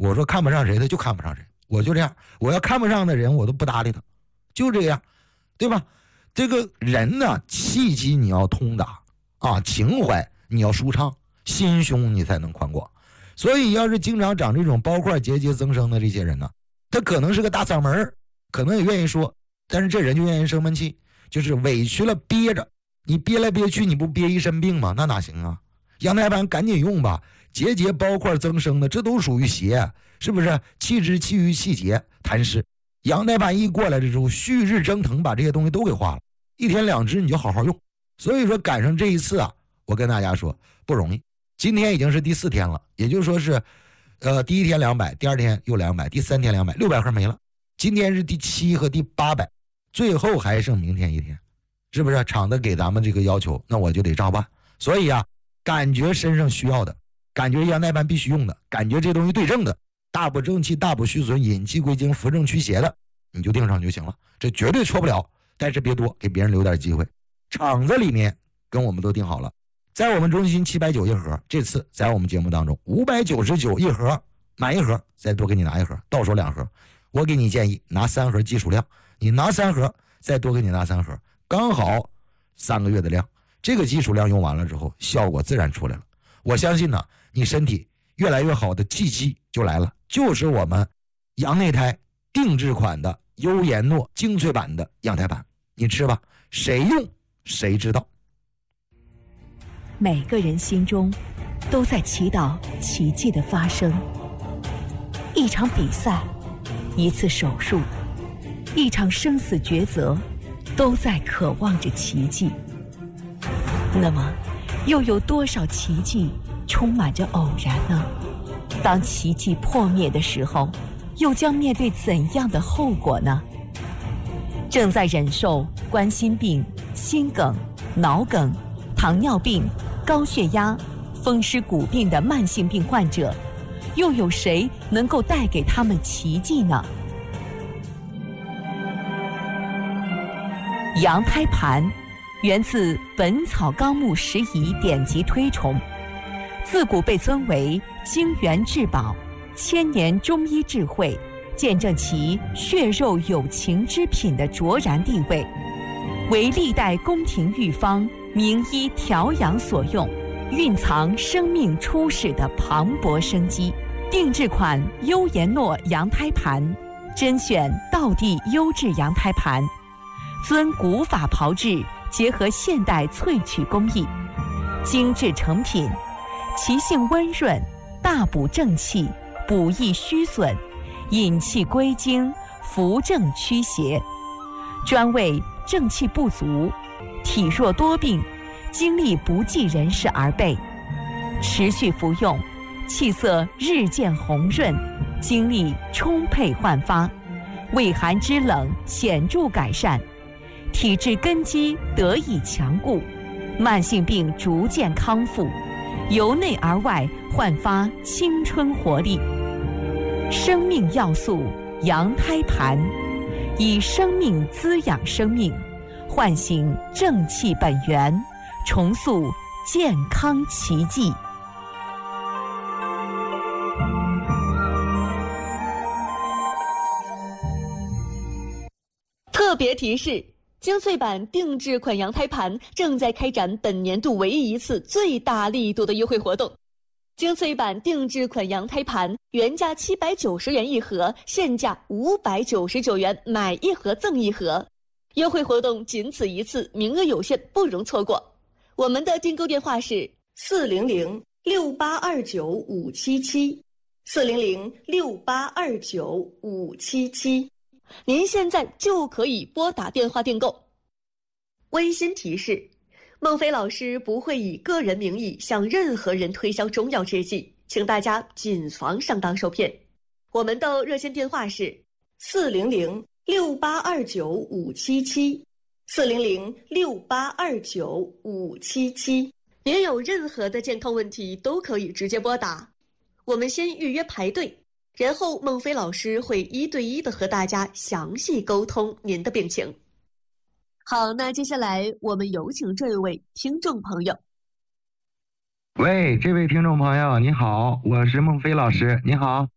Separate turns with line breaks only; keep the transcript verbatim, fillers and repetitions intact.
我说看不上谁他就看不上谁，我就这样，我要看不上的人我都不搭理他，就这样，对吧？这个人呢，气机你要通达啊，情怀你要舒畅，心胸你才能宽广。所以要是经常长这种包块节节增生的这些人呢，他可能是个大嗓门，可能也愿意说，但是这人就愿意生闷气，就是委屈了憋着，你憋来憋去你不憋一身病吗？那哪行啊？羊胎盘赶紧用吧，节节包块增生的这都属于邪，是不是？气之气于气节痰湿，羊胎盘一过来的时候旭日蒸腾，把这些东西都给化了，一天两支你就好好用。所以说赶上这一次啊，我跟大家说不容易。今天已经是第四天了，也就是说是呃第一天两百，第二天又两百，第三天两百，六百盒没了。今天是第七和第八百，最后还剩明天一天，是不是？厂子给咱们这个要求，那我就得照办。所以啊，感觉身上需要的，感觉羊胎盘必须用的，感觉这东西对症的，大补正气，大补虚损，引气归经，扶正驱邪的，你就定上就行了，这绝对错不了。但是别多，给别人留点机会。厂子里面跟我们都定好了，在我们中心七百九一盒，这次在我们节目当中五百九十九一盒，买一盒再多给你拿一盒，到手两盒。我给你建议拿三盒基础量，你拿三盒再多给你拿三盒，刚好三个月的量。这个基础量用完了之后效果自然出来了。我相信呢，你身体越来越好的气机就来了，就是我们羊内胎定制款的优颜诺精粹版的羊胎盘，你吃吧，谁用谁知道。
每个人心中都在祈祷奇迹的发生。一场比赛，一次手术，一场生死抉择，都在渴望着奇迹。那么，又有多少奇迹充满着偶然呢？当奇迹破灭的时候，又将面对怎样的后果呢？正在忍受冠心病、心梗、脑梗、糖尿病、高血压、风湿骨病的慢性病患者，又有谁能够带给他们奇迹呢？羊胎盘源自《本草纲目拾遗》典籍推崇，自古被尊为精元至宝，千年中医智慧，见证其血肉有情之品的卓然地位，为历代宫廷御方名医调养所用，蕴藏生命初始的磅礴生机。定制款优颜诺羊胎盘，甄选道地优质羊胎盘，遵古法炮制，结合现代萃取工艺，精致成品，其性温润，大补正气，补益虚损，引气归经，扶正驱邪，专为正气不足、体弱多病、精力不济人士而备。持续服用，气色日渐红润，精力充沛焕发，胃寒肢冷显著改善，体质根基得以强固，慢性病逐渐康复，由内而外焕发青春活力。生命要素羊胎盘，以生命滋养生命，唤醒正气本源，重塑健康奇迹。
特别提示：精粹版定制款羊胎盘正在开展本年度唯一一次最大力度的优惠活动。精粹版定制款羊胎盘原价七百九十元一盒，现价五百九十九元，买一盒赠一盒。优惠活动仅此一次，名额有限，不容错过。我们的订购电话是四零零六八二九五七七，四零零六八二九五七七。您现在就可以拨打电话订购。温馨提示：孟非老师不会以个人名义向任何人推销中药制剂，请大家谨防上当受骗。我们的热线电话是四零零六八二九五七七，四零零六八二九五七七。您有任何的健康问题都可以直接拨打，我们先预约排队。然后孟非老师会一对一的和大家详细沟通您的病情。好，那接下来我们有请这位听众朋友。
喂，这位听众朋友你好，我是孟非老师，你好。